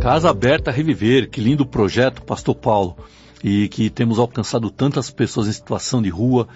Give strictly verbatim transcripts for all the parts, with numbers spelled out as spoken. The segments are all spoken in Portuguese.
Casa Aberta Reviver, que lindo projeto, Pastor Paulo, e que temos alcançado tantas pessoas em situação de rua,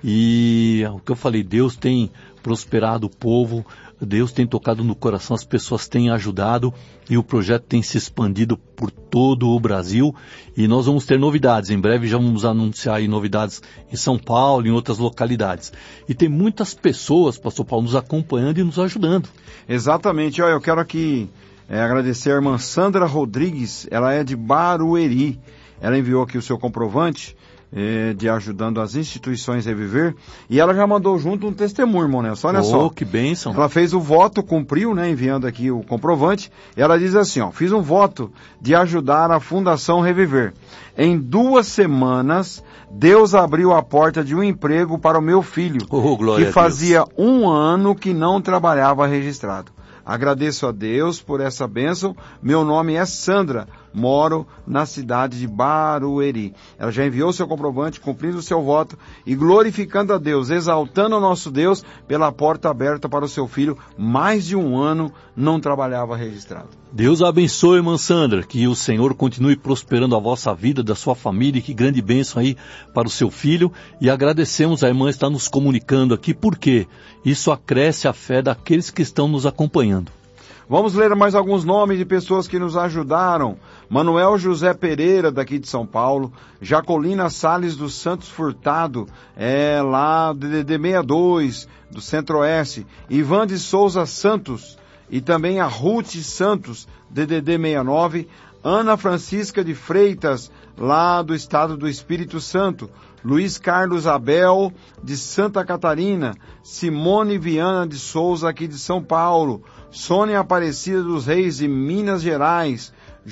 e o que eu falei, Deus tem prosperado o povo, Deus tem tocado no coração, as pessoas têm ajudado, e o projeto tem se expandido por todo o Brasil, e nós vamos ter novidades, em breve já vamos anunciar aí novidades em São Paulo, em outras localidades. E tem muitas pessoas, Pastor Paulo, nos acompanhando e nos ajudando. Exatamente, olha, eu quero aqui é, agradecer a irmã Sandra Rodrigues, ela é de Barueri, ela enviou aqui o seu comprovante é, de ajudando as instituições Reviver, e ela já mandou junto um testemunho, irmão Nelson, olha oh, só. Que bênção. Ela fez o voto, cumpriu, né, enviando aqui o comprovante, e ela diz assim, ó, fiz um voto de ajudar a Fundação Reviver. Em duas semanas, Deus abriu a porta de um emprego para o meu filho, oh, glória que fazia um ano que não trabalhava registrado. Agradeço a Deus por essa bênção. Meu nome é Sandra, moro na cidade de Barueri. Ela já enviou seu comprovante, cumprindo o seu voto e glorificando a Deus, exaltando o nosso Deus pela porta aberta para o seu filho. Mais de um ano não trabalhava registrado. Deus abençoe, irmã Sandra, que o Senhor continue prosperando a vossa vida, da sua família, e que grande bênção aí para o seu filho. E agradecemos, a irmã está nos comunicando aqui, porque isso acresce a fé daqueles que estão nos acompanhando. Vamos ler mais alguns nomes de pessoas que nos ajudaram. Manuel José Pereira, daqui de São Paulo. Jacolina Salles dos Santos Furtado, é lá do D D D sessenta e dois, do Centro-Oeste. Ivan de Souza Santos, e também a Ruth Santos, D D D sessenta e nove. Ana Francisca de Freitas, lá do estado do Espírito Santo. Luiz Carlos Abel, de Santa Catarina. Simone Viana de Souza, aqui de São Paulo. Sônia Aparecida dos Reis, de Minas Gerais.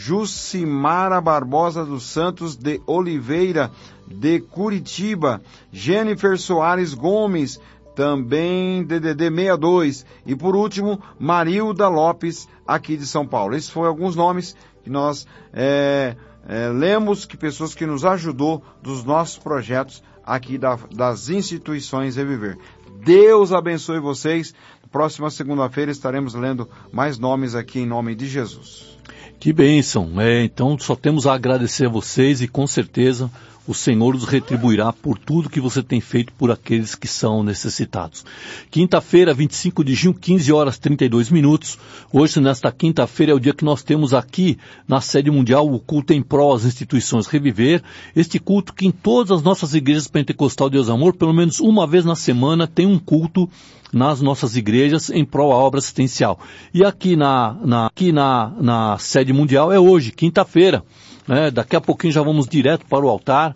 Jucimara Barbosa dos Santos de Oliveira, de Curitiba. Jennifer Soares Gomes, também D D D sessenta e dois. E por último, Marilda Lopes, aqui de São Paulo. Esses foram alguns nomes que nós é, é, lemos, que pessoas que nos ajudou dos nossos projetos aqui da, das instituições Reviver. Deus abençoe vocês. Próxima segunda-feira estaremos lendo mais nomes aqui em nome de Jesus. Que bênção. É, então só temos a agradecer a vocês, e com certeza o Senhor os retribuirá por tudo que você tem feito por aqueles que são necessitados. Quinta-feira, vinte e cinco de junho, quinze horas e trinta e dois minutos. Hoje, nesta quinta-feira, é o dia que nós temos aqui na sede mundial o culto em prol às instituições Reviver. Este culto que em todas as nossas igrejas Pentecostal Deus Amor, pelo menos uma vez na semana, tem um culto nas nossas igrejas em prol à obra assistencial. E aqui na, na, aqui na, na sede mundial é hoje, quinta-feira. É, daqui a pouquinho já vamos direto para o altar.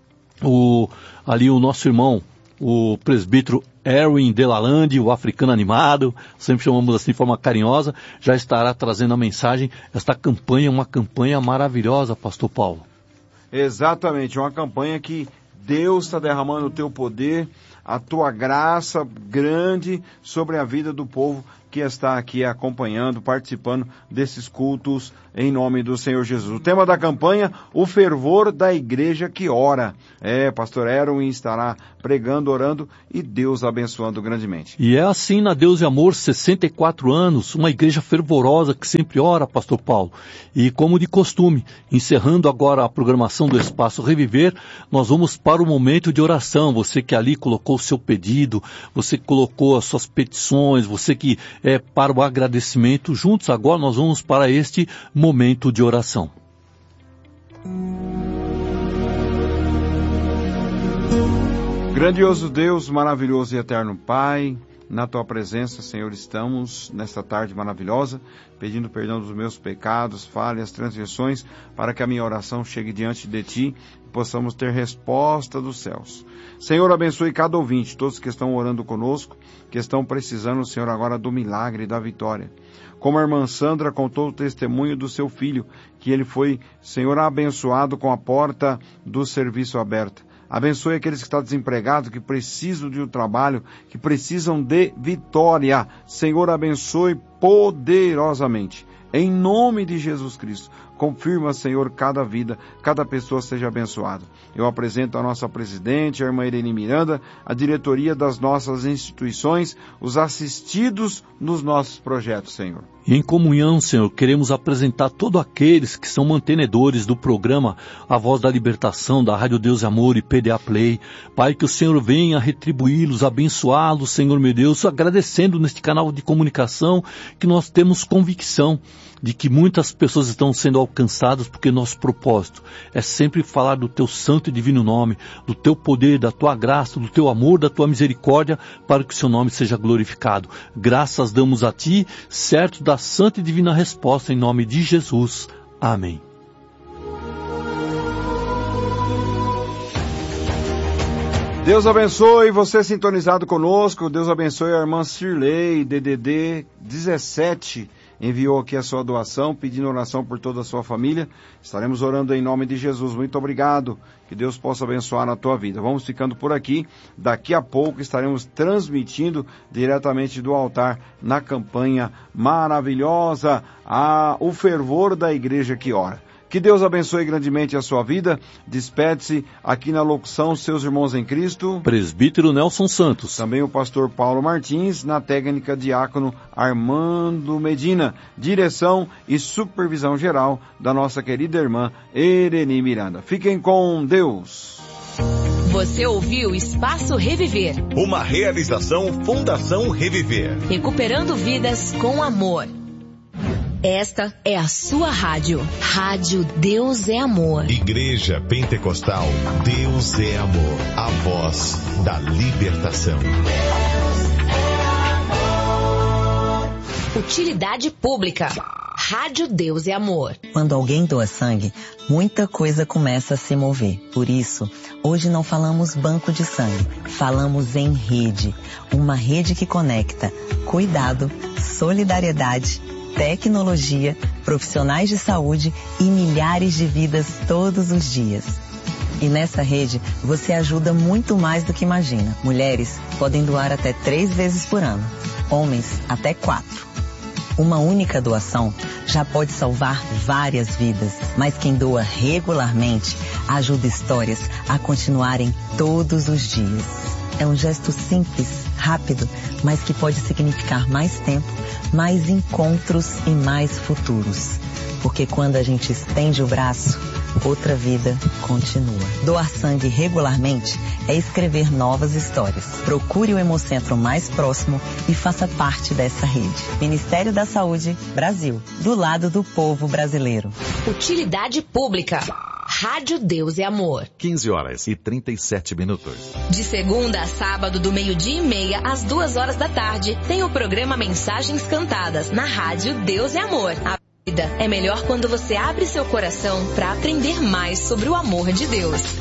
O, ali o nosso irmão, o presbítero Erwin Delalande, o africano animado, sempre chamamos assim de forma carinhosa, já estará trazendo a mensagem. Esta campanha é uma campanha maravilhosa, Pastor Paulo. Exatamente, uma campanha que Deus está derramando o teu poder, a tua graça grande sobre a vida do povo que está aqui acompanhando, participando desses cultos em nome do Senhor Jesus. O tema da campanha, o fervor da igreja que ora. É, pastor Erwin estará pregando, orando e Deus abençoando grandemente. E é assim na Deus e Amor, sessenta e quatro anos, uma igreja fervorosa que sempre ora, pastor Paulo. E como de costume, encerrando agora a programação do Espaço Reviver, nós vamos para o momento de oração. Você que ali colocou o seu pedido, você que colocou as suas petições, você que é para o agradecimento, juntos agora nós vamos para este momento de oração. Grandioso Deus, maravilhoso e eterno Pai, na Tua presença, Senhor, estamos nesta tarde maravilhosa, pedindo perdão dos meus pecados, falhas, transgressões, para que a minha oração chegue diante de Ti e possamos ter resposta dos céus. Senhor, abençoe cada ouvinte, todos que estão orando conosco, que estão precisando, Senhor, agora do milagre e da vitória. Como a irmã Sandra contou o testemunho do seu filho, que ele foi, Senhor, abençoado com a porta do serviço aberta. Abençoe aqueles que estão desempregados, que precisam de um trabalho, que precisam de vitória. Senhor, abençoe poderosamente. Em nome de Jesus Cristo, confirma, Senhor, cada vida, cada pessoa seja abençoada. Eu apresento a nossa presidente, a irmã Irene Miranda, a diretoria das nossas instituições, os assistidos nos nossos projetos, Senhor. E em comunhão, Senhor, queremos apresentar todos aqueles que são mantenedores do programa A Voz da Libertação, da Rádio Deus e Amor e P D A Play. Pai, que o Senhor venha retribuí-los, abençoá-los, Senhor meu Deus, agradecendo neste canal de comunicação que nós temos convicção de que muitas pessoas estão sendo alcançadas, porque nosso propósito é sempre falar do teu santo e divino nome, do teu poder, da tua graça, do teu amor, da tua misericórdia, para que o seu nome seja glorificado. Graças damos a ti, certo da santa e divina resposta, em nome de Jesus. Amém. Deus abençoe você sintonizado conosco. Deus abençoe a irmã Cirlei, D D D dezessete. Enviou aqui a sua doação, pedindo oração por toda a sua família. Estaremos orando em nome de Jesus. Muito obrigado. Que Deus possa abençoar a tua vida. Vamos ficando por aqui. Daqui a pouco estaremos transmitindo diretamente do altar na campanha maravilhosa, a, o fervor da igreja que ora. Que Deus abençoe grandemente a sua vida. Despede-se aqui na locução seus irmãos em Cristo. Presbítero Nelson Santos. Também o pastor Paulo Martins, na técnica diácono Armando Medina. Direção e supervisão geral da nossa querida irmã Irene Miranda. Fiquem com Deus. Você ouviu Espaço Reviver. Uma realização Fundação Reviver. Recuperando vidas com amor. Esta é a sua rádio. Rádio Deus é Amor. Igreja Pentecostal Deus é Amor. A voz da libertação. Utilidade pública. Rádio Deus é Amor. Quando alguém doa sangue, muita coisa começa a se mover. Por isso, hoje não falamos banco de sangue, falamos em rede. Uma rede que conecta cuidado, solidariedade, tecnologia, profissionais de saúde e milhares de vidas todos os dias. E nessa rede, você ajuda muito mais do que imagina. Mulheres podem doar até três vezes por ano, homens até quatro. Uma única doação já pode salvar várias vidas, mas quem doa regularmente ajuda histórias a continuarem todos os dias. É um gesto simples, rápido, mas que pode significar mais tempo, mais encontros e mais futuros. Porque quando a gente estende o braço, outra vida continua. Doar sangue regularmente é escrever novas histórias. Procure o Hemocentro mais próximo e faça parte dessa rede. Ministério da Saúde, Brasil, do lado do povo brasileiro. Utilidade pública. Rádio Deus é Amor. quinze horas e trinta e sete minutos. De segunda a sábado, do meio-dia e meia às duas horas da tarde, tem o programa Mensagens Cantadas na Rádio Deus é Amor. A vida é melhor quando você abre seu coração para aprender mais sobre o amor de Deus.